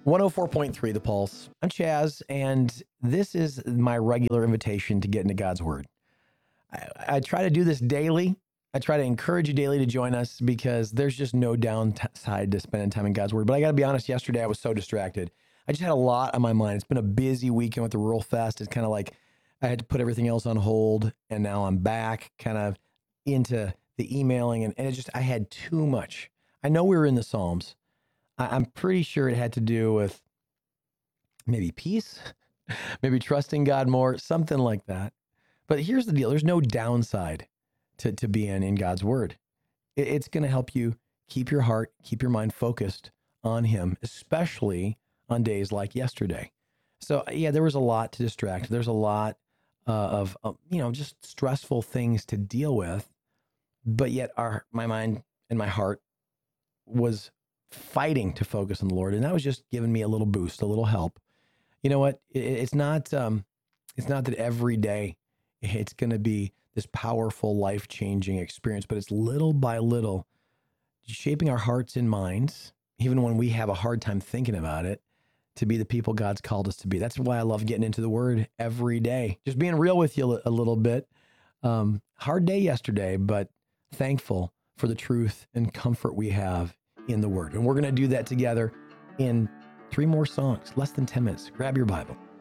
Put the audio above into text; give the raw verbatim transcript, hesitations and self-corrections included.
one oh four point three The Pulse. I'm Chaz, and this is my regular invitation to get into God's Word. I, I try to do this daily. I try to encourage you daily to join us because there's just no downside to spending time in God's Word. But I got to be honest, yesterday I was so distracted. I just had a lot on my mind. It's been a busy weekend with the Rural Fest. It's kind of like I had to put everything else on hold, and now I'm back kind of into the emailing, and, and it just, I had too much. I know we were in the Psalms. I, I'm pretty sure it had to do with maybe peace, maybe trusting God more, something like that. But here's the deal. There's no downside to, to being in God's Word. It, it's going to help you keep your heart, keep your mind focused on Him, especially on days like yesterday. So yeah, there was a lot to distract. There's a lot uh, of, uh, you know, just stressful things to deal with. But yet our my mind and my heart was fighting to focus on the Lord. And that was just giving me a little boost, a little help. You know what? It, it's not um, it's not that every day it's going to be this powerful, life-changing experience, but it's little by little shaping our hearts and minds, even when we have a hard time thinking about it, to be the people God's called us to be. That's why I love getting into the Word every day. Just being real with you a little bit. Um, hard day yesterday, but thankful for the truth and comfort we have in the Word. And we're going to do that together in three more songs, less than ten minutes. Grab your Bible.